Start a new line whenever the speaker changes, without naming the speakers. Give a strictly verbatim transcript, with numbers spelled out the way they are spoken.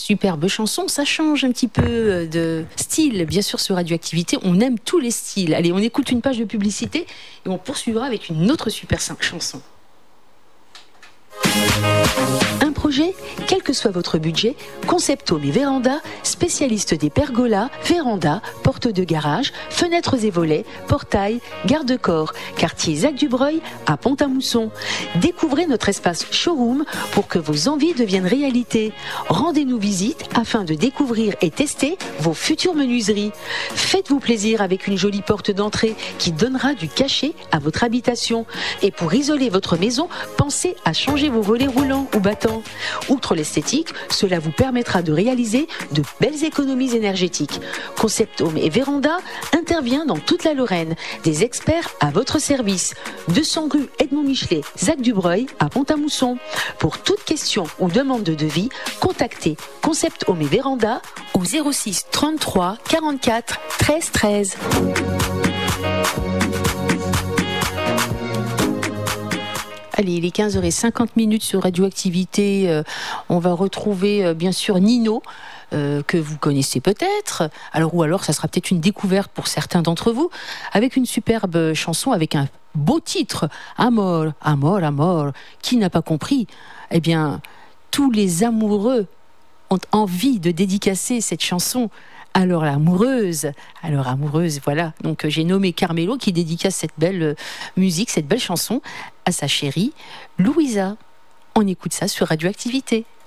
Superbe chanson, ça change un petit peu de style. Bien sûr, sur Radioactivité, on aime tous les styles. Allez, on écoute une page de publicité et on poursuivra avec une autre super chanson. Un projet, quel que soit votre budget, Concept Home et Véranda, spécialiste des pergolas, vérandas, portes de garage, fenêtres et volets, portails, garde-corps, quartier Zac-du-Breuil à Pont-à-Mousson. Découvrez notre espace showroom pour que vos envies deviennent réalité. Rendez-nous visite afin de découvrir et tester vos futures menuiseries. Faites-vous plaisir avec une jolie porte d'entrée qui donnera du cachet à votre habitation. Et pour isoler votre maison, pensez à changer vos volets roulants ou battants. Outre l'esthétique, cela vous permettra de réaliser de belles économies énergétiques. Concept Home et Véranda intervient dans toute la Lorraine. Des experts à votre service. deux cents rue Edmond Michelet, Zac-du-Breuil à Pont-à-Mousson. Pour toute question ou demande de devis, contactez Concept Home et Véranda au zéro six trente-trois quarante-quatre treize treize. Allez, il est quinze heures cinquante sur Radioactivité. Euh, on va retrouver euh, bien sûr Nino, euh, que vous connaissez peut-être. Alors, ou alors, ça sera peut-être une découverte pour certains d'entre vous, avec une superbe chanson, avec un beau titre. Amor, amor, amor. Qui n'a pas compris ? Eh bien, tous les amoureux ont envie de dédicacer cette chanson à leur amoureuse, à leur amoureuse, voilà. Donc j'ai nommé Carmelo qui dédicace cette belle musique, cette belle chanson à sa chérie Louisa. On écoute ça sur Radioactivité.